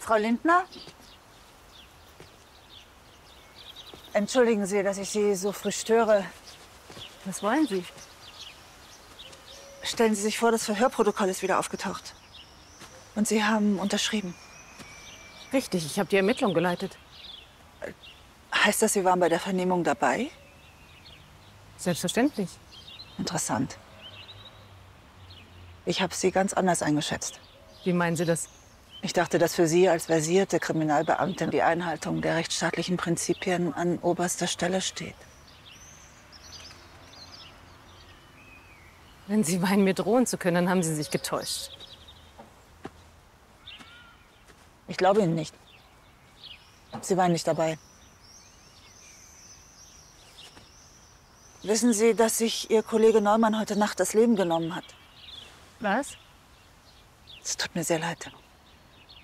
Frau Lindner? Entschuldigen Sie, dass ich Sie so früh störe. Was wollen Sie? Stellen Sie sich vor, das Verhörprotokoll ist wieder aufgetaucht. Und Sie haben unterschrieben. Richtig, ich habe die Ermittlung geleitet. Heißt das, Sie waren bei der Vernehmung dabei? Selbstverständlich. Interessant. Ich habe Sie ganz anders eingeschätzt. Wie meinen Sie das? Ich dachte, dass für Sie als versierte Kriminalbeamtin die Einhaltung der rechtsstaatlichen Prinzipien an oberster Stelle steht. Wenn Sie meinen, mir drohen zu können, dann haben Sie sich getäuscht. Ich glaube Ihnen nicht. Sie waren nicht dabei. Wissen Sie, dass sich Ihr Kollege Neumann heute Nacht das Leben genommen hat? Was? Es tut mir sehr leid.